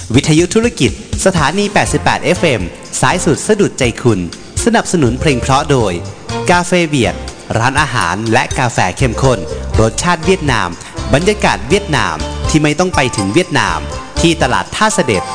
วิทยุธุรกิจสถานี88 FM สายสุดสะดุดใจคุณสนับสนุนเพลงเพราะโดยกาเฟเวียดร้านอาหารและกาแฟเข้มข้นรสชาติเวียดนามบรรยากาศเวียดนามที่ไม่ต้องไปถึงเวียดนามที่ตลาดท่าเสด็จ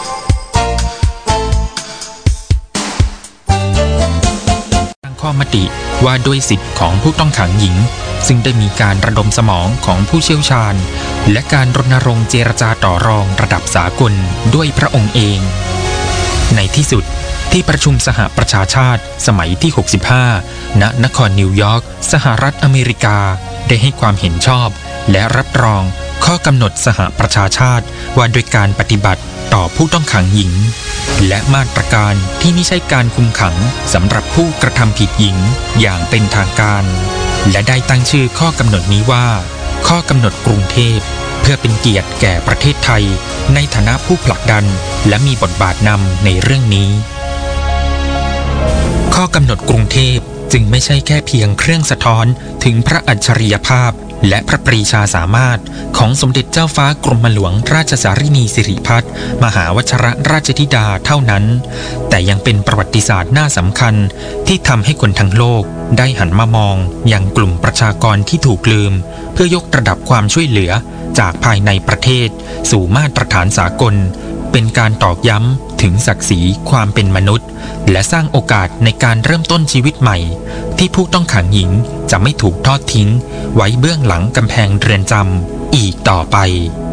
ข้อมติว่าด้วยสิทธิของผู้ต้องขังหญิงซึ่งได้มีการระดมสมองของผู้เชี่ยวชาญและการรณรงค์เจรจาต่อรองระดับสากลด้วยพระองค์เองในที่สุดที่ประชุมสหประชาชาติสมัยที่ 65 ณ นครนิวยอร์กสหรัฐอเมริกาได้ให้ความเห็นชอบและรับรองข้อกำหนดสหประชาชาติว่าด้วยการปฏิบัติต่อผู้ต้องขังหญิงและมาตรการที่ไม่ใช่การคุมขังสำหรับผู้กระทำผิดหญิงอย่างเป็นทางการและได้ตั้งชื่อข้อกำหนดนี้ว่าข้อกำหนดกรุงเทพเพื่อเป็นเกียรติแก่ประเทศไทยในฐานะผู้ผลักดันและมีบทบาทนำในเรื่องนี้ข้อกำหนดกรุงเทพจึงไม่ใช่แค่เพียงเครื่องสะท้อนถึงพระอัจฉริยภาพและพระปรีชาสามารถของสมเด็จเจ้าฟ้ากรมหลวงราชสารินีสิริพัฒน์มหาวชิรราชธิดาเท่านั้นแต่ยังเป็นประวัติศาสตร์น่าสำคัญที่ทำให้คนทั้งโลกได้หันมามองยังกลุ่มประชากรที่ถูกลืมเพื่อยกระดับความช่วยเหลือจากภายในประเทศสู่มาตรฐานสากลเป็นการตอกย้ำถึงศักดิ์ศรีความเป็นมนุษย์และสร้างโอกาสในการเริ่มต้นชีวิตใหม่ที่ผู้ต้องขังหญิงจะไม่ถูกทอดทิ้งไว้เบื้องหลังกำแพงเรือนจำอีกต่อไป